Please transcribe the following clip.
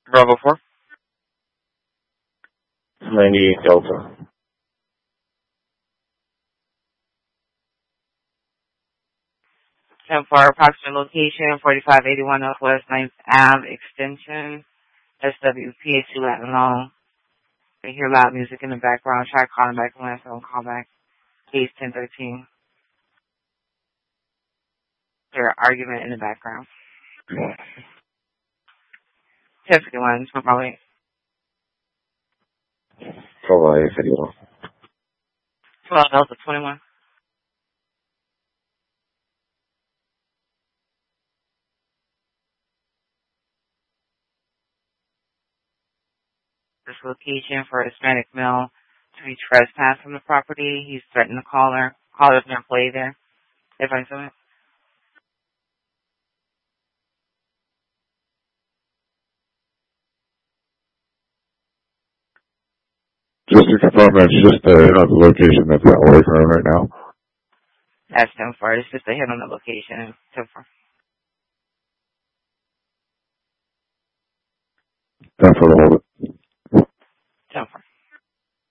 Bravo 4. 98 Delta. 10-4, approximate location, 4581 Northwest 9th Ave Extension, SWPA 2 Latin Long. They hear loud music in the background. Try calling back when I phone call back. Case 1013. Hear argument in the background. 1051, probably. 12 Delta 21. This location for a Hispanic male to be trespassed from the property. He's threatened the caller. Caller's an employee there. If I saw it. Just to confirm, that's just the location that's out away from him right now. That's 10-4. It's just a hit on the location. 10-4. 10 for the hold.